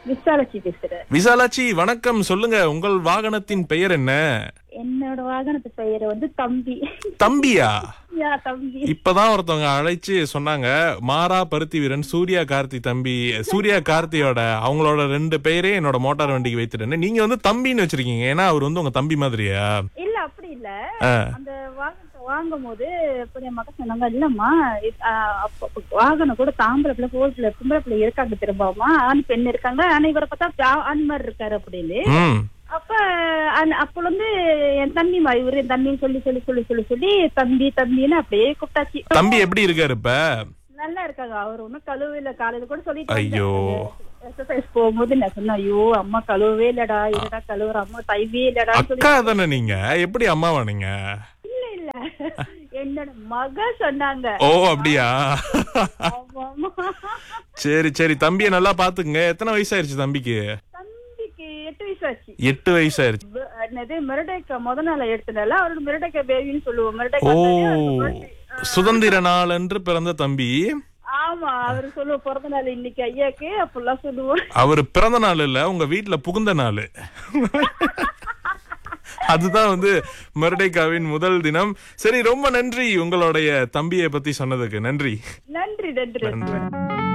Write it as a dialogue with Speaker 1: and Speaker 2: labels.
Speaker 1: விசாலாட்சி பேசுறேன்.
Speaker 2: விசாலாட்சி வணக்கம். சொல்லுங்க, உங்கள் வாகனத்தின் பெயர் என்ன?
Speaker 1: என்னோட வாகனத்து பெயர் வந்து தம்பி.
Speaker 2: தம்பியா?
Speaker 1: தம்பி.
Speaker 2: இப்பதான் ஒருத்தவங்க அழைச்சு சொன்னாங்க, மாறா பருத்தி வீரன் சூர்யா கார்த்தி தம்பி. சூர்யா கார்த்தியோட அவங்களோட 2 பெயரே என்னோட மோட்டார் வண்டிக்கு வைத்துட்டேன்னு. நீங்க வந்து தம்பின்னு வச்சிருக்கீங்க, ஏன்னா அவர் வந்து உங்க தம்பி மாதிரியா?
Speaker 1: இல்ல அப்படி இல்ல. அந்த வாகனத்தை வாங்கும் போது என் மகன் சொன்னாங்க, இல்லம்மா வாகனம் கூட தாம்பளை பிள்ளை பொம்பளை பிள்ளை இருக்காங்க, திரும்பாமா ஆண் பெண் இருக்காங்க, ஆனா இவரை பார்த்தா ஆண் மாதிரி இருக்காரு அப்படின்னு. அப்ப அப்ப வந்து என் தம்பி இவரு என் தம்பின்னு சொல்லி சொல்லி சொல்லி சொல்லி சொல்லி தம்பி தம்பின்னு அப்படியே கூப்பிட்டாச்சு.
Speaker 2: தம்பி எப்படி இருக்காரு இப்ப?
Speaker 1: நல்லா இருக்காங்க. அவர் ஒன்னும் கழுவில காலையில கூட சொல்லிட்டு
Speaker 2: ஐயோ
Speaker 1: எக்ஸசைஸ் போகும்போது நான் சொன்னேன், ஐயோ அம்மா கழுவவே இல்லடா, இல்லடா கழுவுற அம்மா தைவே இல்லடா.
Speaker 2: அக்கா தானே நீங்க, எப்படி அம்மாவா நீங்க?
Speaker 1: இல்ல இல்ல என்னோட மக சொன்னாங்க.
Speaker 2: ஓ அப்படியா? சரி சரி, தம்பியை நல்லா பாத்துக்குங்க. எத்தனை வயசாயிருச்சு தம்பிக்கு? 8 வயசாயிருச்சு.
Speaker 1: மிரடைக்கா முத நாள் எடுத்தனால அவருக்கு மிரடைக்கா பேபின்னு சொல்லுவோம்.
Speaker 2: ஓ, சுதந்திர நாள் என்று பிறந்த தம்பி.
Speaker 1: ஆமா, அவரு சொல்லுவோம் பிறந்த நாள் இன்னைக்கு ஐயாக்கு அப்படிலாம் சொல்லுவோம்.
Speaker 2: அவரு பிறந்த நாள் இல்ல, உங்க வீட்டுல புகுந்த நாள். அதுதான் வந்து மெர்டேக்காவின் முதல் தினம். சரி, ரொம்ப நன்றி உங்களுடைய தம்பியை பத்தி சொன்னதுக்கு. நன்றி
Speaker 1: நன்றி நன்றி.